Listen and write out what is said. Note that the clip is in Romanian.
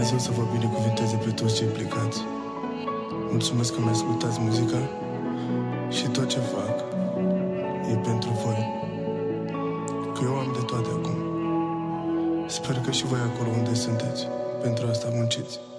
Dumnezeu să vă binecuvinteze pe toți cei implicați. Mulțumesc că mi ascultați muzica și tot ce fac e pentru voi. Că eu am de toate acum. Sper că și voi acolo unde sunteți, pentru asta munciți.